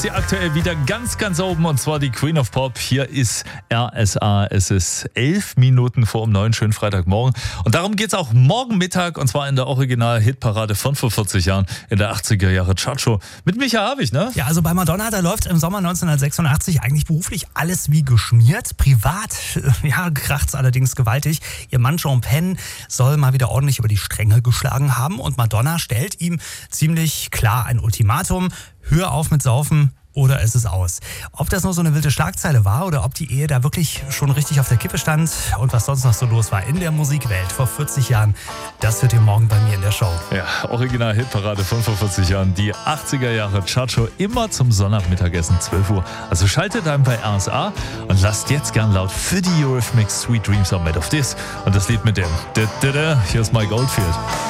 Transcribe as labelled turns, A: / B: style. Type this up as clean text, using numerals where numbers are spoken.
A: Sie aktuell wieder ganz, ganz oben, und zwar die Queen of Pop. Hier ist RSA. Es ist 11 Minuten vor 9, schönen Freitagmorgen. Und darum geht es auch morgen Mittag, und zwar in der Original-Hitparade von vor 40 Jahren in der 80er Jahre Chartshow mit Micha Habich, ne?
B: Ja, also bei Madonna, da läuft im Sommer 1986 eigentlich beruflich alles wie geschmiert. Privat, ja, kracht's allerdings gewaltig. Ihr Mann Sean Penn soll mal wieder ordentlich über die Stränge geschlagen haben, und Madonna stellt ihm ziemlich klar ein Ultimatum: Hör auf mit Saufen oder es ist aus. Ob das nur so eine wilde Schlagzeile war oder ob die Ehe da wirklich schon richtig auf der Kippe stand und was sonst noch so los war in der Musikwelt vor 40 Jahren, das hört ihr morgen bei mir in der Show.
A: Ja, Original-Hitparade von vor 40 Jahren, die 80er Jahre Chartshow, immer zum Sonnabendmittagessen 12 Uhr. Also schaltet ein bei RSA und lasst jetzt gern laut für die Eurythmics Sweet Dreams Are Made of This und das Lied mit dem Hier ist Mike Oldfield.